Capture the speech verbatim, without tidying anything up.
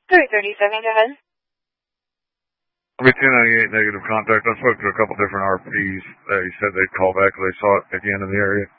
three thirty-seven, go ahead. B two ninety-eight negative contact. I spoke to a couple different R Ps. They said they'd call back if they saw it at the end of the area.